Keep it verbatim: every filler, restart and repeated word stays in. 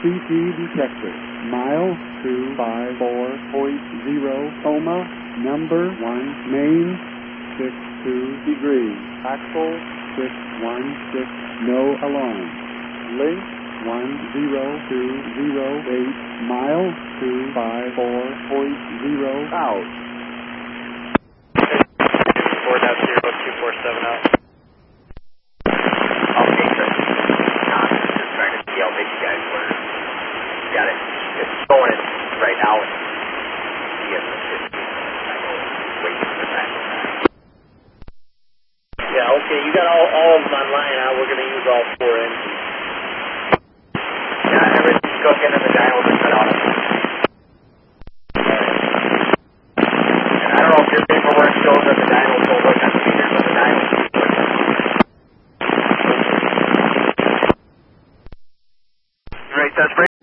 C T detector. Mile two five four point zero, coma, number one, main, six two degrees. Axle, six one six, no alarm. Link, one zero two zero eight, mile two five four point zero, out. four zero two four seven out. Okay, sir. Nah, just trying to see how big you guys were. Got it. It's showing it right now. See it for fifteen minutes. I know it's waiting for that. Yeah, okay, you got all, all of them online now. We're going to use all four engines. Yeah, everything's cooking and the dyno is cut off. And I don't know if your paperwork shows that the dyno will work on the meters, but the dyno is working. Right, that's